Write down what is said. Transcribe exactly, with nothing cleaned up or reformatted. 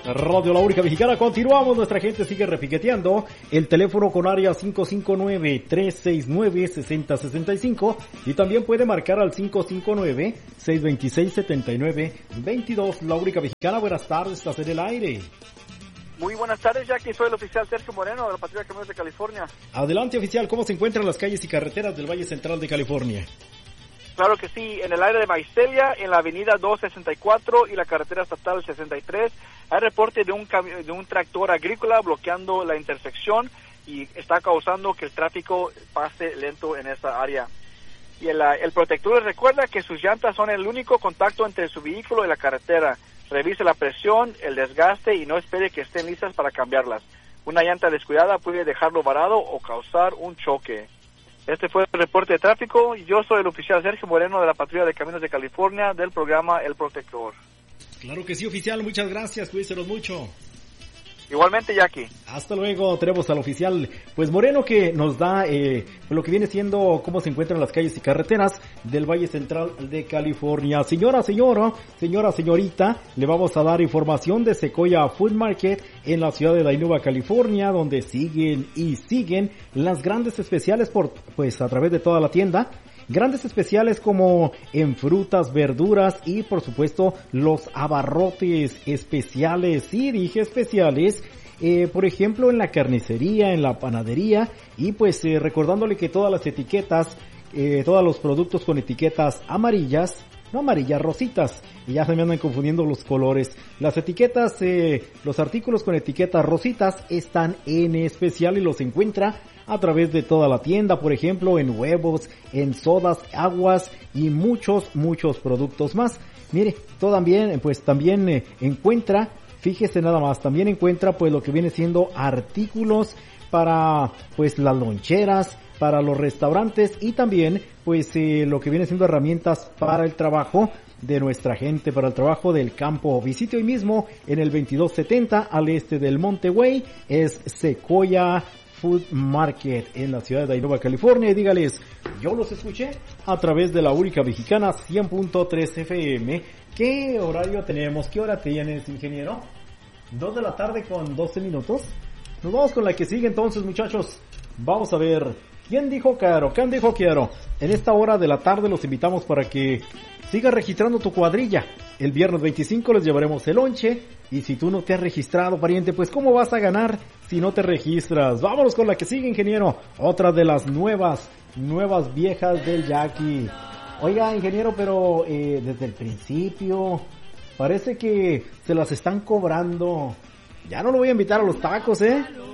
Radio La Única Mexicana. Continuamos, nuestra gente sigue repiqueteando. El teléfono con área cinco cinco nueve, tres seis nueve, seis cero seis cinco y también puede marcar al cinco cinco nueve, seis dos seis, siete nueve dos dos. La Única Mexicana, buenas tardes, estás en el aire. Muy buenas tardes, Jackie, soy el oficial Sergio Moreno de la Patrulla de Caminos de California. Adelante, oficial, ¿cómo se encuentran las calles y carreteras del Valle Central de California? Claro que sí, en el área de Maicelia, en la avenida doscientos sesenta y cuatro y la carretera estatal sesenta y tres, hay reporte de un cami- de un tractor agrícola bloqueando la intersección y está causando que el tráfico pase lento en esa área. Y el, el protector les recuerda que sus llantas son el único contacto entre su vehículo y la carretera. Revise la presión, el desgaste y no espere que estén listas para cambiarlas. Una llanta descuidada puede dejarlo varado o causar un choque. Este fue el reporte de tráfico. Yo soy el oficial Sergio Moreno de la Patrulla de Caminos de California del programa El Protector. Claro que sí, oficial, muchas gracias, cuídense mucho. Igualmente, Jackie. Hasta luego, tenemos al oficial pues Moreno que nos da eh, lo que viene siendo cómo se encuentran las calles y carreteras del Valle Central de California. Señora, señora, señora, señorita, le vamos a dar información de Sequoia Food Market en la ciudad de Dinuba, California, donde siguen y siguen las grandes especiales por pues a través de toda la tienda. Grandes especiales como en frutas, verduras y por supuesto los abarrotes especiales, sí dije especiales, eh, por ejemplo en la carnicería, en la panadería y pues eh, recordándole que todas las etiquetas, eh, todos los productos con etiquetas amarillas, no amarillas, rositas, y ya se me andan confundiendo los colores. Las etiquetas, eh, los artículos con etiquetas rositas están en especial y los encuentra a través de toda la tienda, por ejemplo, en huevos, en sodas, aguas y muchos, muchos productos más. Mire, todo también, pues también eh, encuentra, fíjese nada más, también encuentra pues lo que viene siendo artículos para pues las loncheras, para los restaurantes y también pues eh, lo que viene siendo herramientas para el trabajo de nuestra gente, para el trabajo del campo. Visite hoy mismo en el veintidós setenta al este del Monte Way, es Sequoia Food Market en la ciudad de Dinuba, California, y dígales, yo los escuché a través de La Única Mexicana cien punto tres F M. ¿Qué horario tenemos? ¿Qué hora tienes, ingeniero? Dos de la tarde con doce minutos. Nos vamos con la que sigue entonces, muchachos. Vamos a ver, ¿quién dijo quiero? ¿Quién dijo quiero? En esta hora de la tarde los invitamos para que sigas registrando tu cuadrilla. El viernes veinticinco les llevaremos el lonche. Y si tú no te has registrado, pariente, pues ¿cómo vas a ganar si no te registras? Vámonos con la que sigue, ingeniero. Otra de las nuevas, nuevas viejas del Jackie. Oiga, ingeniero, pero eh, desde el principio parece que se las están cobrando. Ya no lo voy a invitar a los tacos, ¿eh?